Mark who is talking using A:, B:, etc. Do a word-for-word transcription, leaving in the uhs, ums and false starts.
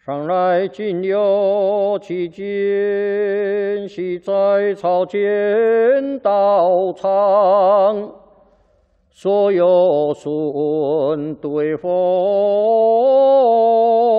A: 上来今有其间，系在草间道场，所有孙对佛。